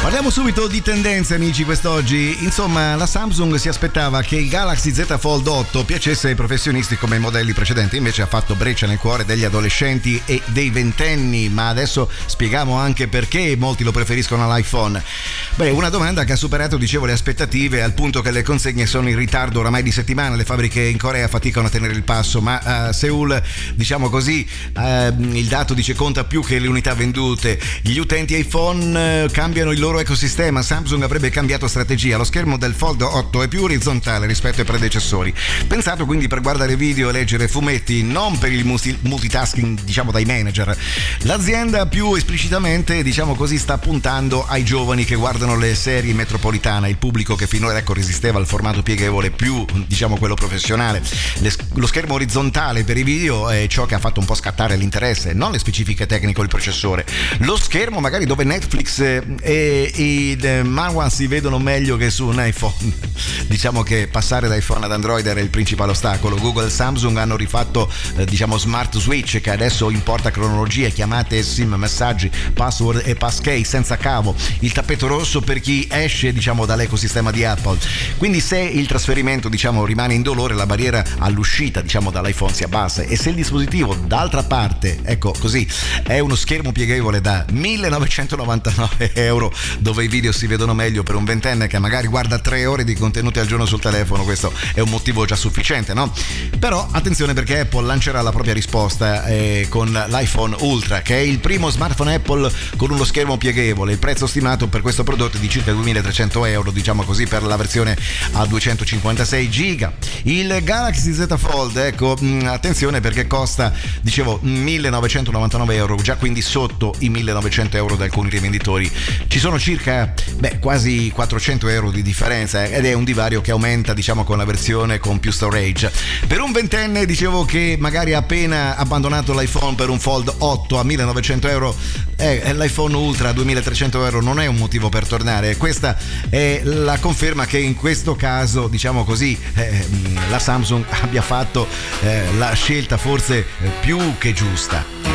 Parliamo subito di tendenze, amici, quest'oggi. Insomma, la Samsung si aspettava che il Galaxy Z Fold 8 piacesse ai professionisti come i modelli precedenti, invece ha fatto breccia nel cuore degli adolescenti e dei ventenni, ma adesso spieghiamo anche perché molti lo preferiscono all'iPhone. Beh, una domanda che ha superato, dicevo, le aspettative, al punto che le consegne sono in ritardo oramai di settimane, le fabbriche in Corea faticano a tenere il passo, ma a Seoul, diciamo così, il dato dice conta più che le unità vendute. Gli utenti iPhone cambiano il loro ecosistema. Samsung avrebbe cambiato strategia, lo schermo del Fold 8 è più orizzontale rispetto ai predecessori, pensato quindi per guardare video e leggere fumetti, non per il multitasking, diciamo, dai manager. L'azienda più esplicitamente, diciamo così, sta puntando ai giovani che guardano le serie metropolitane, il pubblico che finora, ecco, resisteva al formato pieghevole più, diciamo, quello professionale. Lo schermo orizzontale per i video è ciò che ha fatto un po' scattare l'interesse, non le specifiche tecniche o il processore. Lo schermo magari dove Netflix e i manhwa si vedono meglio che su un iPhone. Diciamo che passare da iPhone ad Android era il principale ostacolo. Google e Samsung hanno rifatto diciamo Smart Switch, che adesso importa cronologie, chiamate, SIM, messaggi, password e passkey senza cavo, il tappeto rosso per chi esce, diciamo, dall'ecosistema di Apple. Quindi se il trasferimento, diciamo, rimane indolore, la barriera all'uscita, diciamo, dall'iPhone si abbassa, e se il dispositivo d'altra parte, ecco così, è uno schermo pieghevole da 1.999 euro, dove i video si vedono meglio, per un ventenne che magari guarda 3 ore di contenuti al giorno sul telefono, questo è un motivo già sufficiente, no? Però attenzione, perché Apple lancerà la propria risposta con l'iPhone Ultra, che è il primo smartphone Apple con uno schermo pieghevole. Il prezzo stimato per questo prodotto è di circa 2.300 euro, diciamo così, per la versione a 256 giga. Il Galaxy Z Fold, ecco, attenzione, perché costa, dicevo, 1.999 euro, già quindi sotto i 1.900 euro da alcuni rivenditori. Ci sono circa quasi 400 euro di differenza, ed è un divario che aumenta, diciamo, con la versione con più storage. Per un ventenne, dicevo, che magari ha appena abbandonato l'iPhone per un Fold 8 a 1.900 euro, l'iPhone Ultra a 2.300 euro non è un motivo per tornare. Questa è la conferma che in questo caso, diciamo così, la Samsung abbia fatto la scelta forse più che giusta.